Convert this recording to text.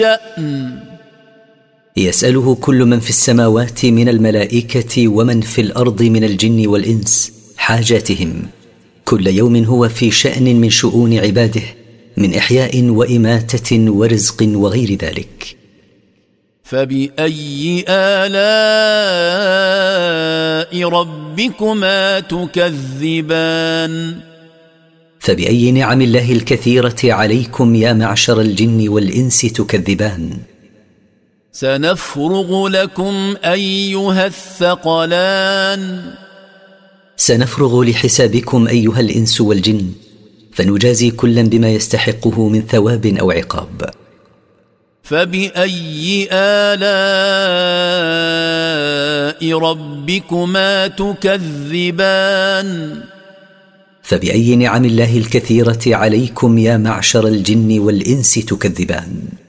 شأن. يسأله كل من في السماوات من الملائكة ومن في الأرض من الجن والإنس حاجاتهم، كل يوم هو في شأن من شؤون عباده، من إحياء وإماتة ورزق وغير ذلك. فبأي آلاء ربكما تكذبان؟ فبأي نعم الله الكثيرة عليكم يا معشر الجن والإنس تكذبان؟ سنفرغ لكم أيها الثقلان. سنفرغ لحسابكم أيها الإنس والجن، فنجازي كلا بما يستحقه من ثواب أو عقاب. فبأي آلاء ربكما تكذبان؟ فبأي نعم الله الكثيرة عليكم يا معشر الجن والإنس تكذبان؟